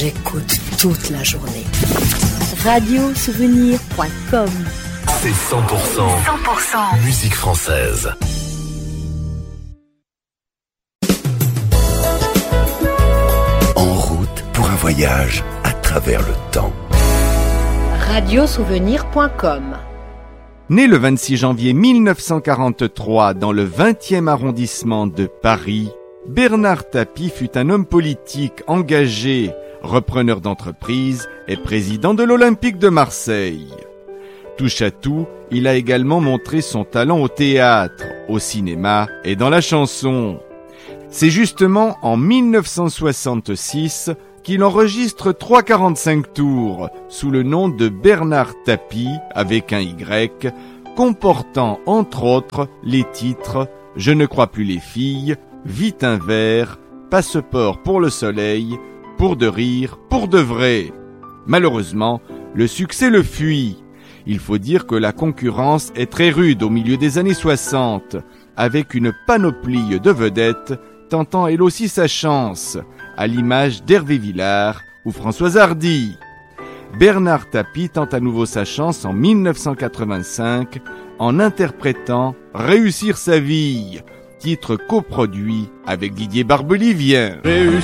j'écoute toute la journée. Radiosouvenir.com. C'est 100% musique française. En route pour un voyage à travers le temps. Radiosouvenir.com. Né le 26 janvier 1943 dans le 20e arrondissement de Paris, Bernard Tapie fut un homme politique engagé, repreneur d'entreprise et président de l'Olympique de Marseille. Touche à tout, il a également montré son talent au théâtre, au cinéma et dans la chanson. C'est justement en 1966 qu'il enregistre 3,45 tours sous le nom de Bernard Tapie avec un Y, comportant entre autres les titres « Je ne crois plus les filles »,« Vite un verre »,« Passeport pour le soleil »,« Pour de rire, pour de vrai ». Malheureusement, le succès le fuit. Il faut dire que la concurrence est très rude au milieu des années 60, avec une panoplie de vedettes tentant elle aussi sa chance, à l'image d'Hervé Villard ou Françoise Hardy. Bernard Tapie tente à nouveau sa chance en 1985 en interprétant « Réussir sa vie », titre coproduit avec Didier Barbelivien. Réussir